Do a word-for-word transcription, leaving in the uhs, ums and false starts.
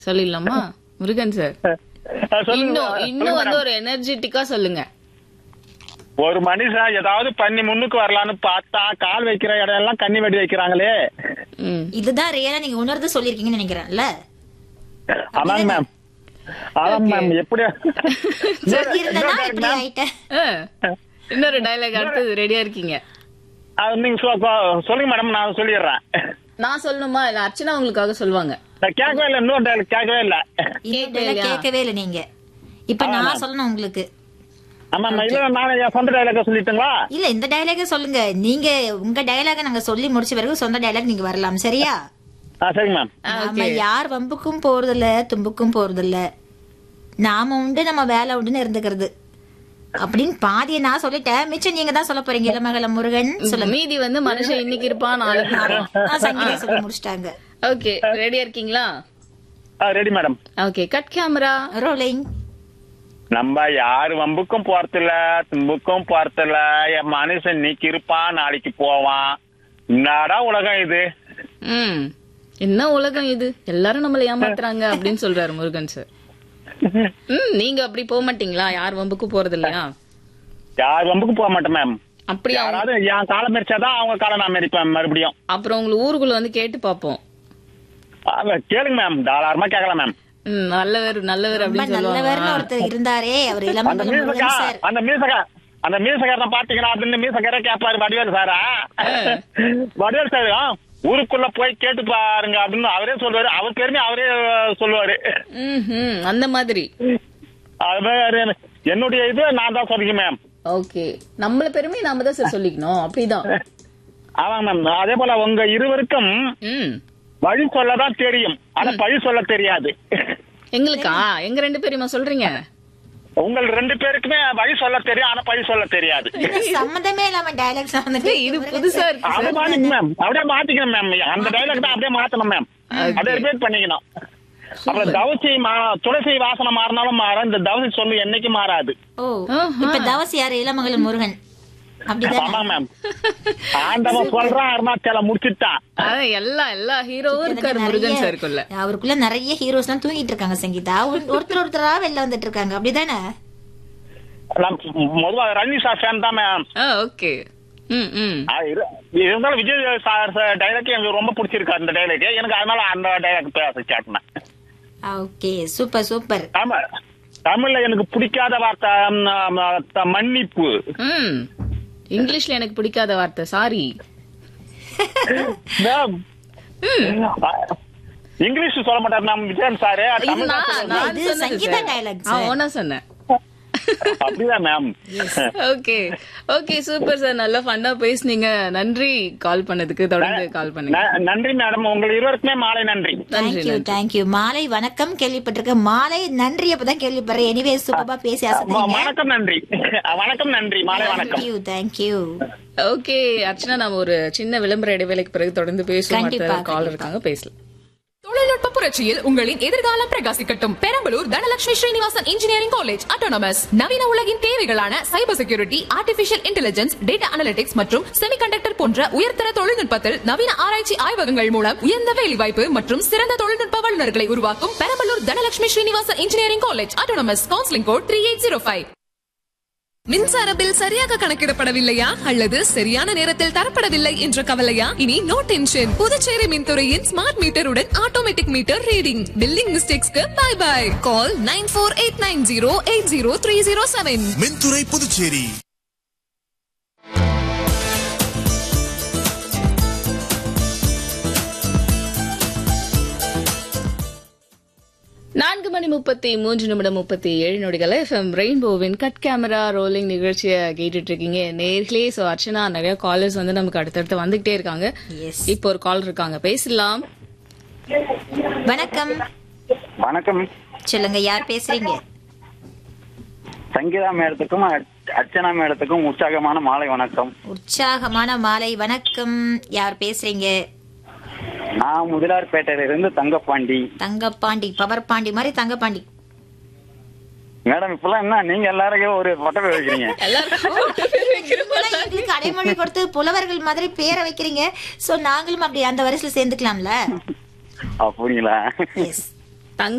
சொல்லிடலாமா முருகன் சார்? இன்னும் இன்னும் வந்து ஒரு எனர்ஜெட்டிக்கா சொல்லுங்க. ஒரு மனுஷன் ஏதாவது பண்ணி முன்னுக்கு வரலான்னு பார்த்தா கால் வைக்கிற இடம் எல்லாம் கண்ணி வெடி வைக்கிறாங்களே. இதுதான் ரியலா நீங்க உணர்ந்து சொல்லிருக்கீங்கன்னு நினைக்கிறேன்ல. ஆமாங்க மேம். ஆமாம் மேம். எப்படி இன்னொரு டயலாக் அடுத்தது ரெடியா இருக்கீங்க? நீங்க சொல்லுங்க மேடம், நான் சொல்லிடுறேன். நான் சொல்லணுமா இல்ல அர்ச்சனா உங்களுக்காக சொல்லுவாங்க? கேட்கவே இல்ல, இன்னொரு டயலாக் கேட்கவே இல்ல. கேட்கவே இல்ல நீங்க. இப்ப நான் சொல்லணும் உங்களுக்கு. ஆமா, இல்ல நான் என் சொந்த டயலாக சொல்லிட்டுங்களா? இல்ல, இந்த டயலாக சொல்லுங்க. நீங்க உங்க டயலாக நாங்க சொல்லி முடிச்ச பிறகு சொந்த டயலாக் நீங்க வரலாம், சரியா? சரிங்க மேம். நாம யார் வம்புக்கும் போறதில்ல, தும்புக்கும் போறதில்ல, நாம உண்டு நம்ம வேலை உண்டுன்னு இருந்துக்கிறது அப்படின்னு பாதிய நான் சொல்லிட்டேன். மிச்சம் நீங்க தான் சொல்ல போறீங்க. இளமகள முருகன் சொல்லுங்க. மீதி வந்து மனுஷன் இன்னைக்கு இருப்பான் நாளைக்கு சங்கீதா சொல்லி முடிச்சிட்டாங்க. ஓகே, ரெடியா இருக்கீங்களா? Ready madam. Okay, cut camera rolling. நம்ம யாரு வம்புக்கும் போறதில்ல, தும்புக்கும் போறதில்ல, என் மனுஷன் இன்னைக்கு இருப்பான் நாளைக்கு போவான். என்னடா உலகம் இது? ம் என்ன உலகம் இது? எல்லாரும் நம்மள ஏமாத்துறாங்க அப்படின்னு சொல்றாரு முருகன் சார். ம் நீங்க அப்படி போக மாட்டீங்களா? யார் வம்புக்கும் போறது இல்லையா? யார் வம்புக்கும் போக மாட்டேன் மேம். அப்படி யாராவது என் காலம் மெரிச்சாதான் அவங்க காலம் நான் மெரிப்பேன் மறுபடியும். அப்புறம் உங்களுக்கு ஊருக்குள்ள வந்து கேட்டு பாப்போம். கேளுங்க மேம், தாராளமா கேட்கலாம் மேம். நல்லவர் நல்லவர் அப்படின்னு நல்லவர்னு ஒருத்தர் இருந்தாரே, அவர் அந்த மீசக்கார அந்த மீசக்கார பாத்தீங்கன்னா அது மீசக்கார கேப்பாரு வடிவேல் சாரா. வடிவேல் சார் ஊருக்குள்ள போய் கேட்டு பாருங்க அப்படின்னு அவரே சொல்லுவாரு. அவர் பெருமை அவரே சொல்லுவாரு. அந்த மாதிரி என்னுடைய இது நான் தான் சொல்லிக்கேன் மேம். ஓகே, நம்மள பெருமை நாம தான் சார் சொல்லிக்கணும். அப்படிதான். ஆமாங்க மேம். அதே போல உங்க இருவருக்கும் வழி சொல்லதான் தெரியும், ஆனா பழி சொல்ல தெரியாது. எங்களுக்கா? எங்க ரெண்டு பேருமா சொல்றீங்க? உங்கள் ரெண்டு பேருக்குமே வழி சொல்ல தெரியும், ஆனா பழி சொல்ல தெரியாது. சம்பந்தமே இல்லாம டைலாக்ஸ் வந்து இது புதுசா இருக்கு. அப்படியே மாத்திக்கணும் மேம். அப்படியே மாத்திக்கணும் மேம். அந்த டைலாக் தான் அப்படியே மாத்தணும் மேம். அப்படியே ரிப்பீட் பண்ணிக்கணும். அப்புறம் தவசி துளசி வாசனை மாறினாலும் மாற, இந்த தவசி சொல்லு என்னைக்கு மாறாது. ஓ, இப்ப தவசி யாரு? இளமகள் முருகன். எல்லா எல்லா ஹீரோவும் இருக்காரு முருகன் சாருக்குள்ள. அவருக்குள்ள நிறைய ஹீரோஸ் எல்லாம் தூங்கிட்டு இருக்காங்க சங்கீதா. ஒருத்தர் ஒருத்தரா வெளில வந்துட்டு இருக்காங்க, அப்படிதானே? ரஜினி சார் ஃபேன் தான் மேம். ஓகே. இருந்தாலும் விஜய் சார் டைலாக் எனக்கு ரொம்ப பிடிச்சிருக்கு. அந்த டைலாக் எனக்கு, அதனால அந்த டைலாக் பேச கேட்டேன். Okay, super super. தமிழ்ல எனக்கு பிடிக்காத வார்த்தை மன்னிப்பு. இங்கிலீஷ்ல எனக்கு பிடிக்காத வார்த்தை சாரி. இங்கிலீஷ் சொல்ல மாட்டாரு நம்ம விஜயன் சாரு. சங்கீதா டைலாக் ஒன்னா சொன்னேன். அப்படிதான் ma'am. Okay okay, super sir. நல்லா ஃபன்னா பேசுனீங்க. நன்றி கால் பண்ணதுக்கு. தொடர்ந்து கால் பண்ணுங்க. நன்றி மேடம். உங்கள் இருவருக்குமே மாலை நன்றி. Thank you thank you. மாலை வணக்கம் கேள்விப்பட்டிருக்கேன், மாலை நன்றி அப்பதான் கேள்விப்படுறேன். எனிவே சூப்பரா பேசி ஆசைப்படுறீங்க. வணக்கம் நன்றி. வணக்கம் நன்றி. மாலை வணக்கம். Thank you thank you. ஓகே அர்ச்சனா, நாம ஒரு சின்ன விளம்பர இடைவேளைக்கு பிறகு தொடர்ந்து பேசுவோம். கால் இருக்காங்க, பேசலாம். தொழில்நுட்ப புரட்சியில் உங்களின் எதிர்காலம் பிரகாசிக்கட்டும். Perambalur Dhanalakshmi Srinivasan engineering college autonomous நவீன உலகின் தேவைகளான cyber security, artificial intelligence, data analytics மற்றும் செமிகண்டக்டர் போன்ற உயர்தர தொழில்நுட்பத்தில் நவீன ஆராய்ச்சி ஆய்வகங்கள் மூலம் உயர்ந்த வேலைவாய்ப்பு மற்றும் சிறந்த தொழில்நுட்ப வல்லுநர்களை உருவாக்கும் Perambalur Dhanalakshmi Srinivasan engineering college autonomous. Counselling code three eight zero five. மின்சார பில் சரியாக கணக்கிடப்படவில்லையா அல்லது சரியான நேரத்தில் தரப்படவில்லை என்ற கவலையா? இனி no tension. Puducherry மின்துறையின் smart மீட்டருடன் automatic meter reading. Billing மிஸ்டேக்ஸ்க்கு by by. Call nine four eight nine zero eight zero three zero seven. மின்துறை புதுச்சேரி. நான்கு மணி முப்பத்தி மூன்று நிமிடம் முப்பத்தி ஏழு நொடிகள் எஃப்எம் ரெயின்போவின் கட் கேமரா ரோலிங் நிகழ்ச்சியை கேட்டுட்டு இருக்கீங்க நேர்களே. சோ அர்ச்சனா, நிறைய காலர்ஸ் வந்து நமக்கு அடுத்தடுத்து வந்துகிட்டே இருக்காங்க. இப்போ ஒரு கால் இருக்காங்க, பேசலாம். வணக்கம். வணக்கம். சொல்லுங்க, யார் பேசுறீங்க? சங்கீதா மேடத்துக்கும் அர்ச்சனா மேடத்துக்கும் உற்சாகமான மாலை வணக்கம். உற்சாகமான மாலை வணக்கம். யார் பேசுறீங்க? நான் முதலார்பேட்டையில இருந்து தங்கப்பாண்டி. தங்கப்பாண்டி, பவர் பாண்டி மாதிரி தங்கப்பாண்டி. மேடம் இப்பெல்லாம் என்ன நீங்க எல்லாருக்கும் ஒரு பட்ட பேர் வைக்கிறீங்க? எங்களுக்கு அடைமொழி கொடுத்து புலவர்கள் மாதிரி பேரை வைக்கிறீங்க. சோ நாங்களும் அப்படி அந்த வரிசையில சேர்ந்துக்கலாம்ல. அப்படிங்களா? எஸ்.